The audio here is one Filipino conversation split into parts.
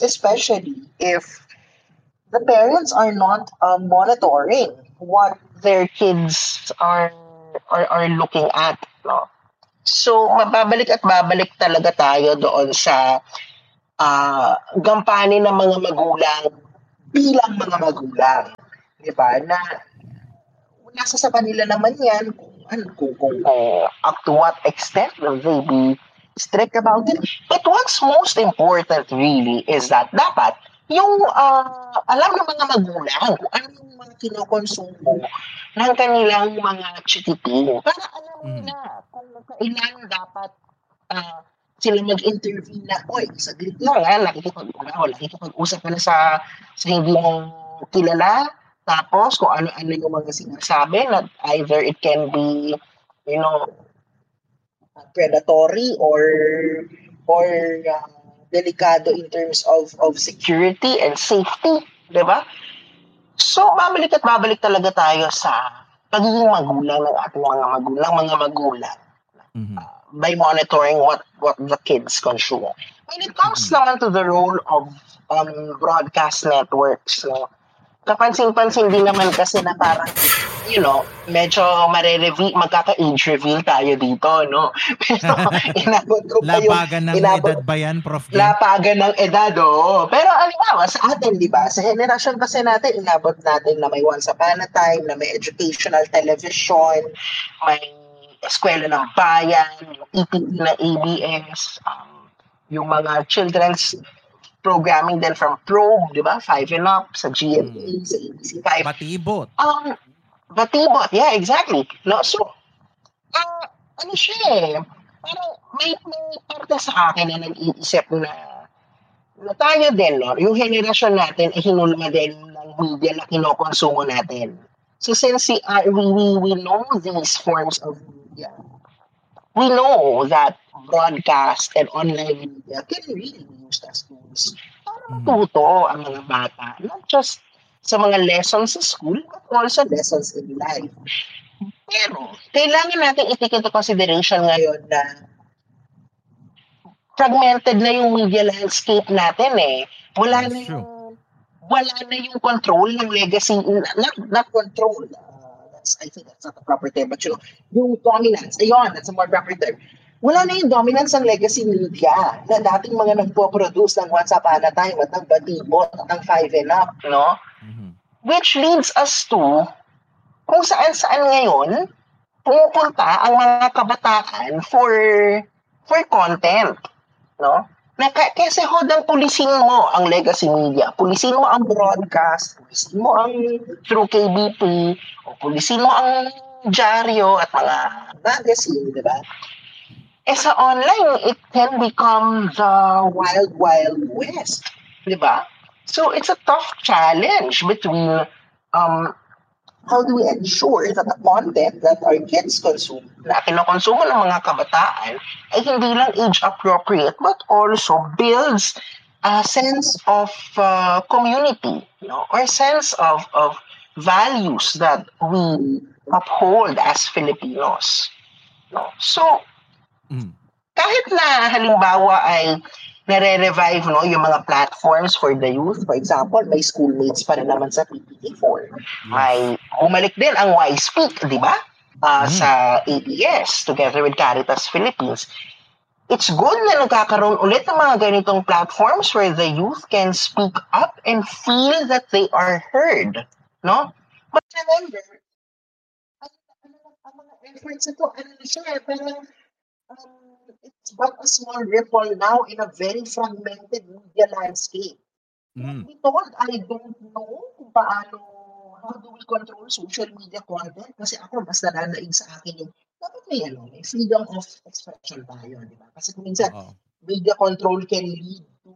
especially if the parents are not monitoring what their kids are looking at, no? So mababalik at babalik talaga tayo doon sa gampanin ng mga magulang bilang mga magulang, 'di ba? Na nasa sa kanila naman 'yan kung ano kung up to what extent will they be strict about it. But what's most important really is that dapat yung alam ng mga magulang kung ano yung mga kinokonsumo ng kanilang mga chikiting para alam Mhm. nila kung kailan dapat ah, sila mag-intervene na, oy, saglit lang, nakikipag-usap ka na sa hindi mo kilala, tapos kung ano-ano yung mga sinasabi na either it can be, you know, predatory or delikado in terms of security and safety, di ba? So, babalik at babalik talaga tayo sa pagiging magulang ng ating mga magulang Mhm. by monitoring what the kids consume. When it comes Mhm. naman to the role of broadcast networks, no, kapansin-pansin din naman kasi na parang, medyo magkaka-age reveal tayo dito, no? Pero inabot ko pa yung, Lapagan ng inabot, edad ba yan, Prof. Jen? lapagan ng edad, oo. Pero alimbawa, sa atin, di ba? Sa henerasyon kasi natin, inabot natin na may Once Upon a Time, na may educational television, may eskwela ng bayan, yung ETV na ABS, yung mga children's programming din from Probe, di ba? 5 and Up, sa GMA, sa ABC5. Batibot. Batibot, yeah, exactly. No, so, ano siya eh, parang may parte sa akin na nag-iisip na tayo din, no? Yung henerasyon natin ay hinulma din ng media na kinokonsumo natin. So since we know these forms of media, we know that broadcast and online media can really be used as tools para matuto ang mga bata, not just sa mga lessons sa school, but also lessons in life. Pero, kailangan natin i-take into consideration ngayon na fragmented na yung media landscape natin eh. Wala That's na true. yung control ng legacy, not control. I think that's not the proper term, but yung dominance, ayun, that's a more proper term. Wala na yung dominance ng legacy media na dating mga nagpo-produce ng Once Upon a Time at ng Batibot at ng 5 and Up, no? Which leads us to kung saan-saan ngayon pumupunta ang mga kabataan for content, no? Kasi hodang pulisin mo ang legacy media, pulisin mo ang broadcast, pulisin mo ang through KBP, o pulisin mo ang dyaryo at mga magazine, di ba? Eh sa online, it can become the wild, wild west, di ba? So it's a tough challenge between how do we ensure that the content that our kids consume, na kinokonsumo ng mga kabataan, ay hindi lang age-appropriate, but also builds a sense of community, or sense of values that we uphold as Filipinos. No? So, kahit na halimbawa ay nare-revive yung mga platforms for the youth. For example, may schoolmates pa rin naman sa PPT4. May bumalik din ang Y-Speak, di ba? Sa ABS, together with Caritas Philippines. It's good na nagkakaroon ulit ng mga ganitong platforms where the youth can speak up and feel that they are heard. No? But remember, ang mga efforts ito, parang it's but a small ripple now in a very fragmented media landscape. Be told, I don't know kung how do we control social media content? Kasi ako, mas nananaig sa akin yung, dapat may freedom of expression tayo, di ba? Kasi kung minsan, media control can lead to,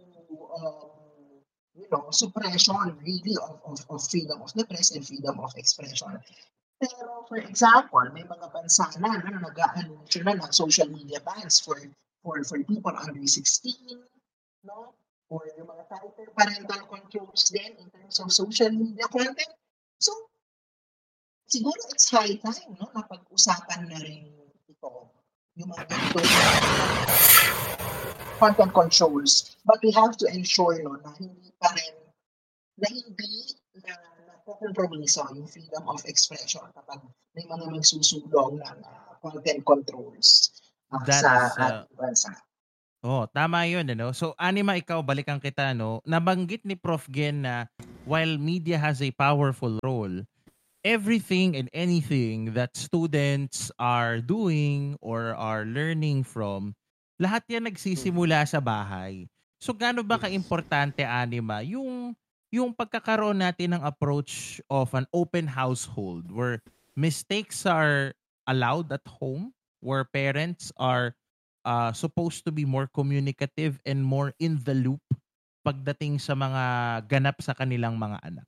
suppression really of freedom of the press and freedom of expression. Pero for example, may mga bansa na nag-a-anunsyo na ng social media bans for people under 16, no? Or yung mga tighter parental controls din in terms of social media content. So, siguro it's high time, no? Na pag-usapan na rin ito, yung mga ganito. content controls, but we have to ensure no, na hindi pa rin, na hindi na nakokompromiso yung freedom of expression kapag may mga magsusulong ng content controls That sa is, ating bansa. tama yun, ano? So, Anima, ikaw, balikan kita, no? Nabanggit ni Prof. Gen na while media has a powerful role, everything and anything that students are doing or are learning from, lahat yan nagsisimula sa bahay. So, gaano ba ka-importante, Anima, yung pagkakaroon natin ng approach of an open household where mistakes are allowed at home, where parents are supposed to be more communicative and more in the loop pagdating sa mga ganap sa kanilang mga anak?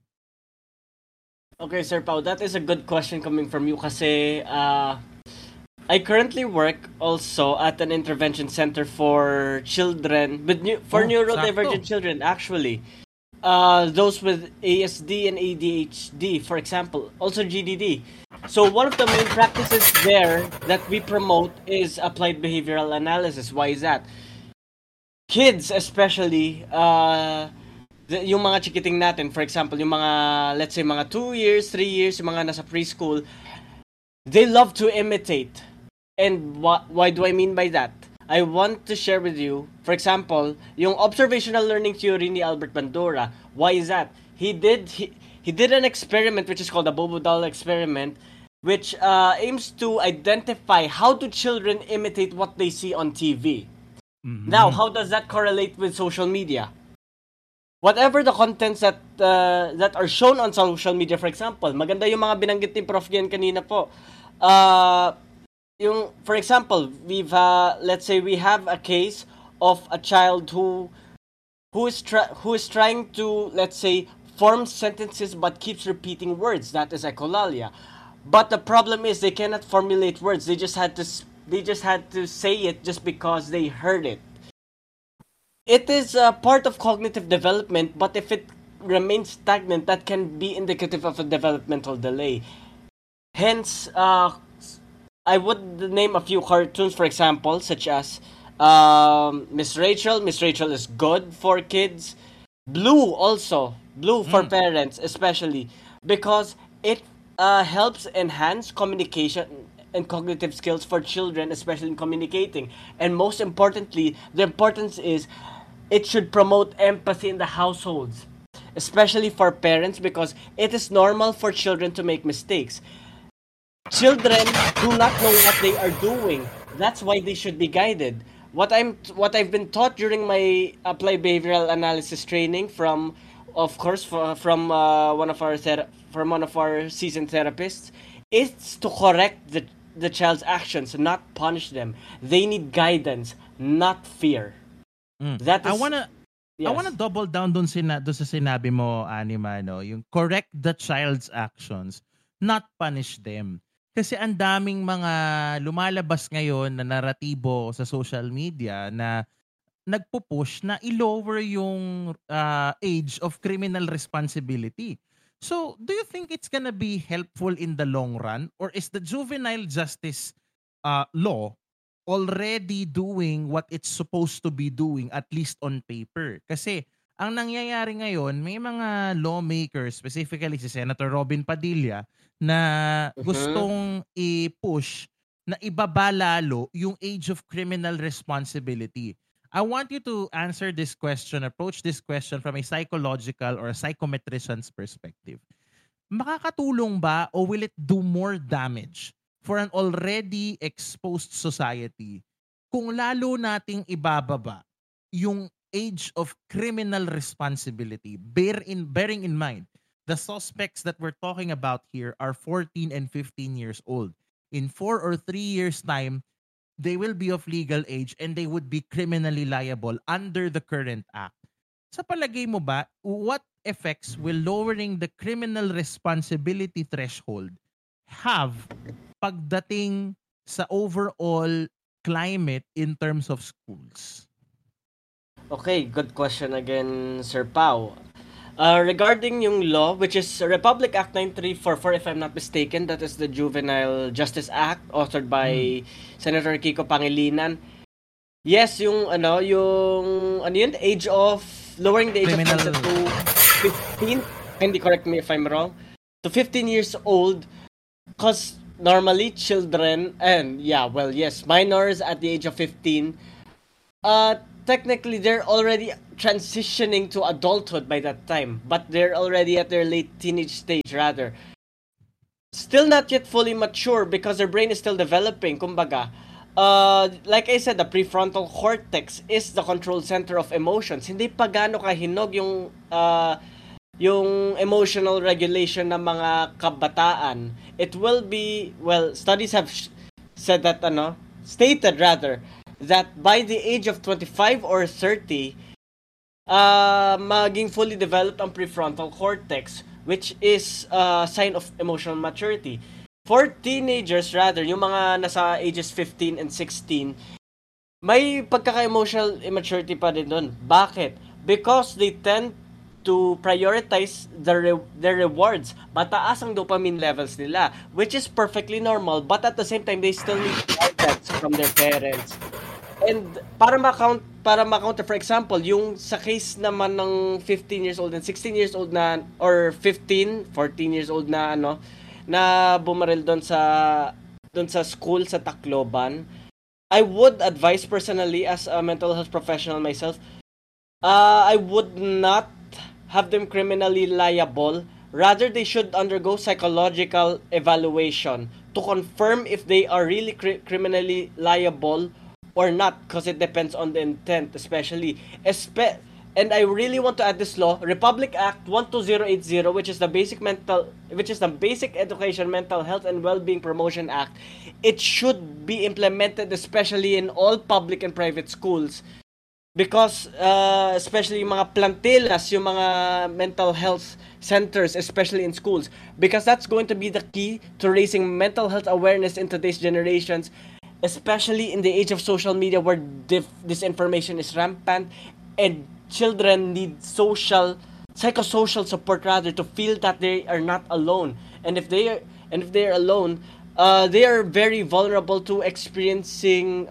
Okay, Sir Pao, that is a good question coming from you kasi I currently work also at an intervention center for children, for neurodivergent children actually. Those with ASD and ADHD, for example, also GDD. So one of the main practices there that we promote is applied behavioral analysis. Why is that? Kids especially, yung mga chikiting natin, for example, yung mga, let's say, mga 2 years, 3 years, yung mga nasa preschool, they love to imitate. And why do I mean by that? I want to share with you, for example, yung observational learning theory ni Albert Bandura. Why is that? He did an experiment which is called the Bobo Doll experiment, which aims to identify how do children imitate what they see on TV. Mm-hmm. Now, how does that correlate with social media? Whatever the contents that are shown on social media, for example, maganda yung mga binanggit ni Prof. Gen kanina po. Yung, for example, let's say we have a case of a child who is trying to, let's say, form sentences but keeps repeating words. That is echolalia. But the problem is they cannot formulate words. They just had to say it just because they heard it. It is a part of cognitive development, but if it remains stagnant, that can be indicative of a developmental delay. Hence, I would name a few cartoons, for example, such as Miss Rachel. Miss Rachel is good for kids. Blue also. Blue for parents, especially. Because it helps enhance communication and cognitive skills for children, especially in communicating. And most importantly, the importance is it should promote empathy in the households, especially for parents, because it is normal for children to make mistakes. Children do not know what they are doing. That's why they should be guided. What I've been taught during my applied behavioral analysis training from one of our seasoned therapists is to correct the child's actions, not punish them. They need guidance, not fear. That is, I wanna double down doon sa sinabi mo, Anima, no? Yung correct the child's actions, not punish them. Kasi ang daming mga lumalabas ngayon na naratibo sa social media na nagpupush na i-lower yung age of criminal responsibility. So, do you think it's gonna be helpful in the long run? Or is the juvenile justice law already doing what it's supposed to be doing, at least on paper? Kasi ang nangyayari ngayon, may mga lawmakers, specifically si Senator Robin Padilla, na gustong i-push na ibaba lalo yung age of criminal responsibility. I want you to answer this question, approach this question from a psychological or a psychometrician's perspective. Makakatulong ba o will it do more damage for an already exposed society kung lalo nating ibababa yung age of criminal responsibility, bearing in mind the suspects that we're talking about here are 14 and 15 years old. In 4 or 3 years' time, they will be of legal age and they would be criminally liable under the current act. Sa palagay mo ba, what effects will lowering the criminal responsibility threshold have pagdating sa overall climate in terms of schools? Okay, good question again, Sir Pao. Regarding yung law, which is Republic Act 9344, if I'm not mistaken, that is the Juvenile Justice Act, authored by Senator Kiko Pangilinan. Yes, yung age of lowering the age of Criminal. consent to 15. Hindi, correct me if I'm wrong. To 15 years old, because normally children and minors at the age of 15, technically they're already transitioning to adulthood by that time, but they're already at their late teenage stage rather. Still not yet fully mature because their brain is still developing, kumbaga. Like I said, the prefrontal cortex is the control center of emotions. Hindi pa gaano kahinog yung emotional regulation ng mga kabataan. It will be, studies have stated rather, that by the age of 25 or 30, maging fully developed ang prefrontal cortex, which is a sign of emotional maturity. For teenagers rather, yung mga nasa ages 15 and 16, may pagkaka-emotional immaturity pa din doon. Bakit? Because they tend to prioritize their rewards. Mataas ang dopamine levels nila, which is perfectly normal, but at the same time, they still need guidance from their parents. And para ma-counter, for example, yung sa case naman ng 15 years old and 16 years old na, or 15, 14 years old na na bumaril doon sa school sa Tacloban, I would advise personally as a mental health professional myself, I would not have them criminally liable. Rather, they should undergo psychological evaluation to confirm if they are really criminally liable or not, because it depends on the intent, especially. And I really want to add this law, Republic Act 12080, which is the Basic Education, Mental Health and Well-being Promotion Act. It should be implemented especially in all public and private schools, because especially yung mga plantelas, yung mga mental health centers, especially in schools, because that's going to be the key to raising mental health awareness in today's generations, especially in the age of social media where disinformation is rampant, and children need psychosocial support rather, to feel that they are not alone. And if they are alone, they are very vulnerable to experiencing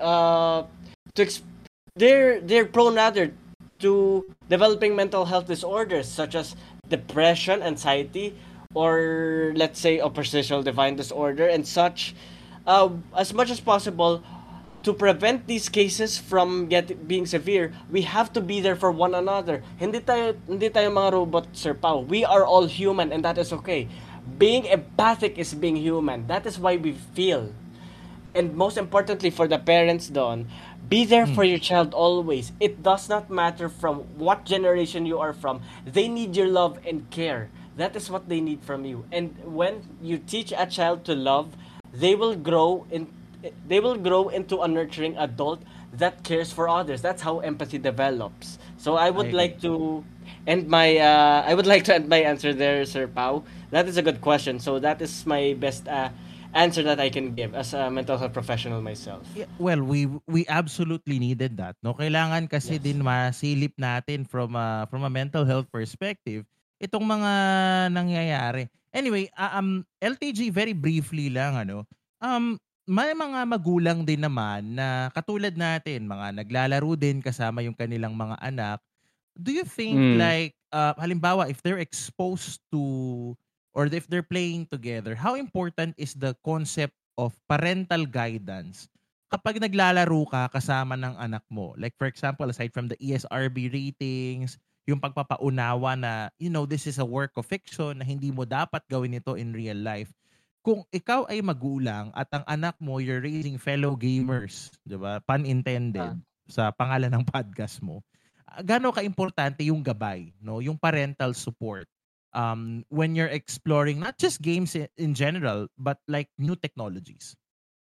they're prone rather to developing mental health disorders such as depression, anxiety, or let's say oppositional divine disorder and such. As much as possible, to prevent these cases from being severe, we have to be there for one another. Hindi tayo mga robot, Sir Pao. We are all human, and that is okay. Being empathic is being human. That is why we feel. And most importantly for the parents, Don, be there for your child always. It does not matter from what generation you are from. They need your love and care. That is what they need from you. And when you teach a child to love, they will grow into a nurturing adult that cares for others. That's how empathy develops. So I would like to end my answer there, Sir Pau. That is a good question. So that is my best answer that I can give as a mental health professional myself. Yeah, well, we absolutely needed that. No, kailangan kasi Yes. din masilip natin from a mental health perspective itong mga nangyayari. Anyway, LTG, very briefly lang may mga magulang din naman na katulad natin, mga naglalaro din kasama yung kanilang mga anak. Do you think like halimbawa if they're exposed to or if they're playing together, how important is the concept of parental guidance kapag naglalaro ka kasama ng anak mo? Like for example, aside from the ESRB ratings, yung pagpapaunawa na, this is a work of fiction na hindi mo dapat gawin ito in real life. Kung ikaw ay magulang at ang anak mo, you're raising fellow gamers, di ba? Pun intended sa pangalan ng podcast mo. Gaano ka-importante yung gabay, no? Yung parental support when you're exploring not just games in general, but like new technologies.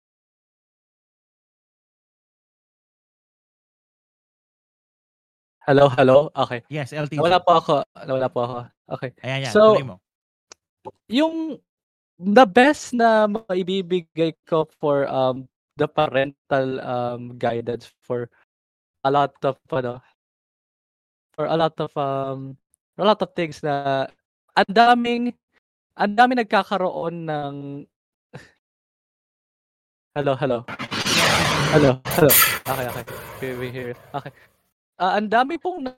Hello, hello? Okay. Yes, LTG. Nawala po ako. Okay. Ayan, So, tuloy mo. yung the best na maibibigay ko for the parental guidance for a lot of things na ang daming nagkakaroon ng hello. Hello. Okay. We hear. Okay. Ang dami pong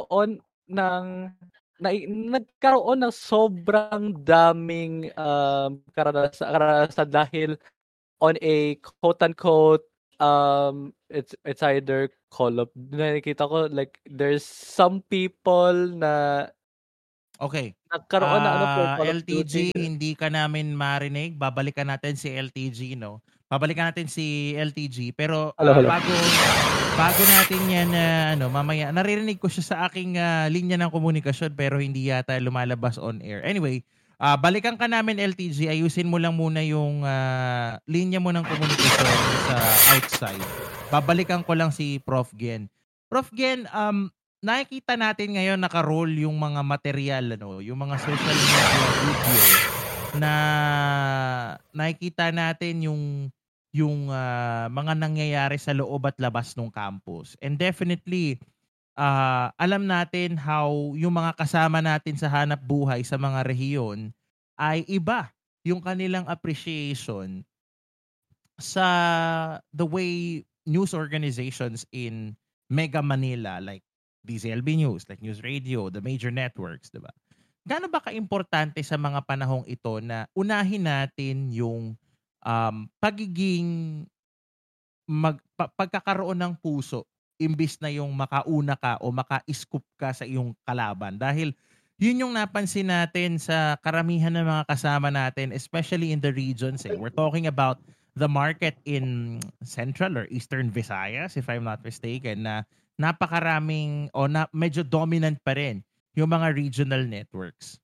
nagkaroon ng sobrang daming karanasan dahil on a quote unquote it's either nakikita ko like there's some people na Okay. nagkaroon ng for Call of LTG, Duty. hindi ka namin marinig. Babalikan natin si LTG, no? Babalikan natin si LTG. Pero Hello. bago natin yan, mamaya, naririnig ko siya sa aking linya ng komunikasyon pero hindi yata lumalabas on air. Anyway, balikan ka namin LTG. Ayusin mo lang muna yung linya mo ng komunikasyon sa outside. Babalikan ko lang si Prof. Gen. Prof. Gen, nakikita natin ngayon naka-roll yung mga material, yung mga social media video na nakikita natin yung mga nangyayari sa loob at labas ng campus. And definitely, alam natin how yung mga kasama natin sa hanap buhay sa mga rehiyon ay iba yung kanilang appreciation sa the way news organizations in Mega Manila like DZLB News, like News Radio, the major networks, diba? Gaano ba ka-importante sa mga panahong ito na unahin natin yung pagiging pagkakaroon ng puso imbis na yung makauna ka o maka-scoop ka sa iyong kalaban? Dahil yun yung napansin natin sa karamihan ng mga kasama natin, especially in the regions. We're talking about the market in Central or Eastern Visayas, if I'm not mistaken, na napakaraming o medyo dominant pa rin yung mga regional networks.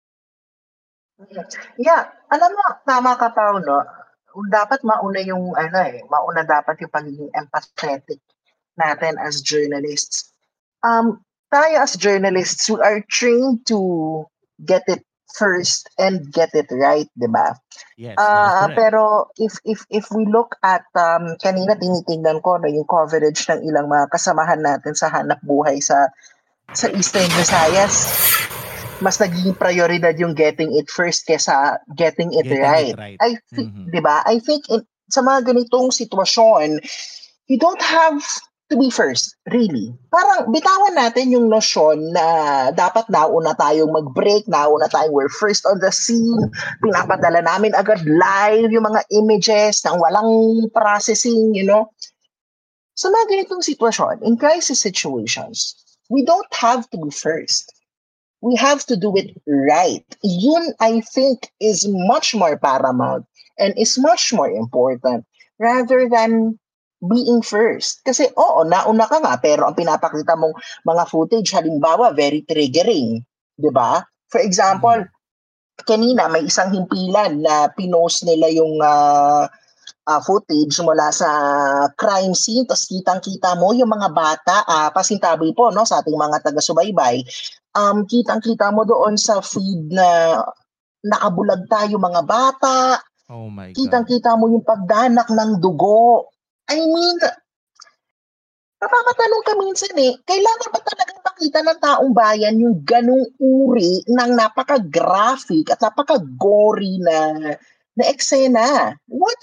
Yeah, alam mo, tama ka pa, no? Dapat mauna yung mauna dapat yung pagiging empathetic natin as journalists. Tayo as journalists, we are trained to get it first and get it right, di ba? Yes, that is correct. Pero if we look at kanina tinitingnan ko na yung coverage ng ilang mga kasamahan natin sa hanap buhay sa Eastern Visayas, mas naging prioridad yung getting it first kesa getting it right. I think, di ba? I think sa mga ganitong sitwasyon, you don't have to be first, really. Parang bitawan natin yung notion na dapat nauna tayong mag-break, nauna tayong we're first on the scene, pinapadala namin agad live yung mga images nang walang processing, Sa mga ganitong sitwasyon, in crisis situations, we don't have to be first. We have to do it right. Yun, I think, is much more paramount and is much more important rather than being first. Kasi, nauna ka nga, pero ang pinapakita mong mga footage, halimbawa, very triggering. Diba? For example, kanina, may isang himpilan na pinost nila yung footage mula sa crime scene, tapos kitang-kita mo yung mga bata, pasintabi po sa ating mga taga-subaybay, kitang-kita mo doon sa feed na nakabulag tayo mga bata, oh my God. Kitang-kita mo yung pagdanak ng dugo. I mean, napapatanong ka minsan kailangan ba talagang makita ng taong bayan yung ganung uri ng napaka-graphic at napaka-gory na eksena? What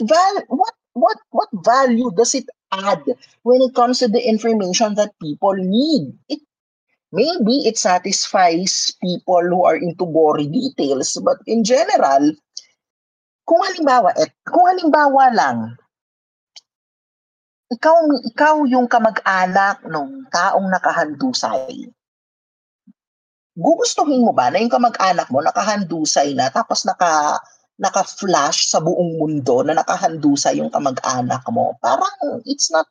value does it add when it comes to the information that people need? Maybe it satisfies people who are into gory details, but in general, kung halimbawa lang, ikaw yung kamag-anak ng taong nakahandusay. Gugustuhin mo ba na yung kamag-anak mo nakahandusay na tapos naka-flash sa buong mundo na nakahandusay yung kamag-anak mo? Parang it's not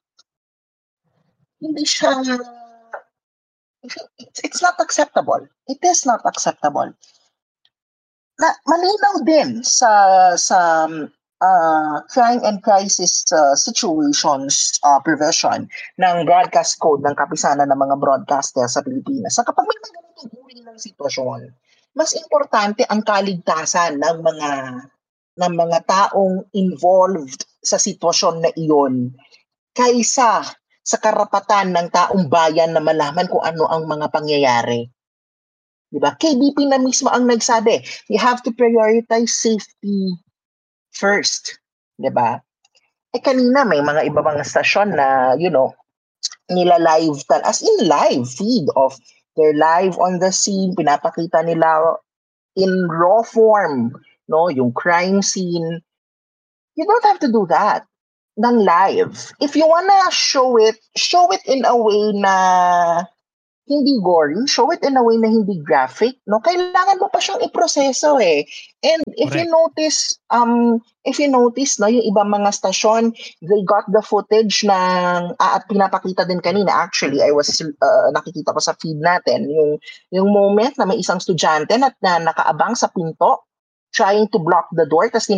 acceptable. It is not acceptable. Malinaw din sa crime and crisis situations provision ng broadcast code ng kapisanan ng mga broadcaster sa Pilipinas. So kapag may ganitong uri ng sitwasyon, mas importante ang kaligtasan ng mga taong involved sa sitwasyon na iyon kaysa sa karapatan ng taong bayan na malaman kung ano ang mga pangyayari. Diba? KBP na mismo ang nagsabi, you have to prioritize safety first, 'di ba? kanina may mga iba mga stasyon na, nila live, as in live feed of their live on the scene, pinapakita nila in raw form, no, yung crime scene. You don't have to do that ng live. If you wanna show it in a way na hindi gory, show it in a way na hindi graphic, no? Kailangan mo pa siyang iproseso eh. And if you notice, no, yung ibang mga stasyon, they got the footage ng, at pinapakita din kanina, actually, nakikita ko sa feed natin, yung moment na may isang estudyante na nakaabang sa pinto, trying to block the door, tas